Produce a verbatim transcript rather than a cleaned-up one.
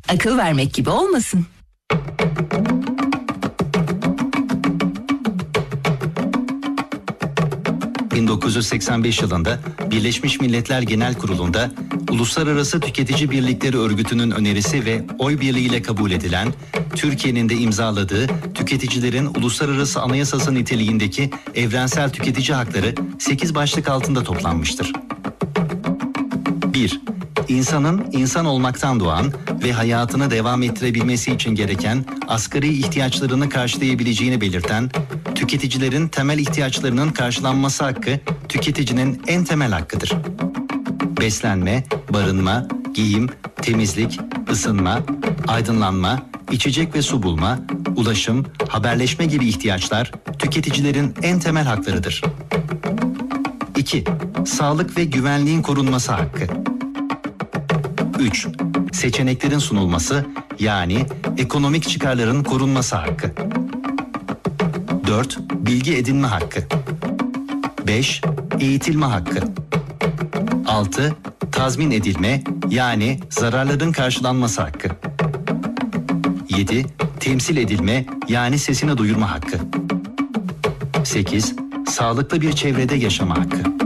Akıl vermek gibi olmasın. bin dokuz yüz seksen beş yılında Birleşmiş Milletler Genel Kurulu'nda Uluslararası Tüketici Birlikleri Örgütü'nün önerisi ve oy birliğiyle kabul edilen, Türkiye'nin de imzaladığı Tüketicilerin Uluslararası Anayasası niteliğindeki evrensel tüketici hakları sekiz başlık altında toplanmıştır. bir. İnsanın insan olmaktan doğan ve hayatını devam ettirebilmesi için gereken asgari ihtiyaçlarını karşılayabileceğini belirten, tüketicilerin temel ihtiyaçlarının karşılanması hakkı tüketicinin en temel hakkıdır. Beslenme, barınma, giyim, temizlik, ısınma, aydınlanma, içecek ve su bulma, ulaşım, haberleşme gibi ihtiyaçlar tüketicilerin en temel haklarıdır. iki. Sağlık ve güvenliğin korunması hakkı. üç. Seçeneklerin sunulması, yani ekonomik çıkarların korunması hakkı. dört. Bilgi edinme hakkı. beş. Eğitilme hakkı. altı. Tazmin edilme, yani zararların karşılanması hakkı. yedi. Temsil edilme, yani sesini duyurma hakkı. sekiz. Sağlıklı bir çevrede yaşama hakkı.